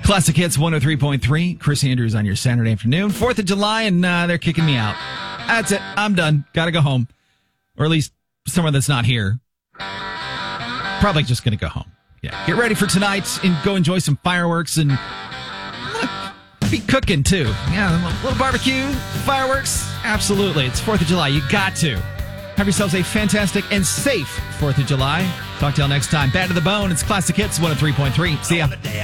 Classic Hits 103.3. Chris Andrews on your Saturday afternoon. 4th of July, and they're kicking me out. That's it. I'm done. Gotta go home. Or at least somewhere that's not here. Probably just gonna go home. Yeah. Get ready for tonight and go enjoy some fireworks and be cooking too. Yeah, a little barbecue, fireworks. Absolutely. It's 4th of July. You got to. Have yourselves a fantastic and safe 4th of July. Talk to y'all next time. Bad to the Bone. It's Classic Hits 103.3. See ya.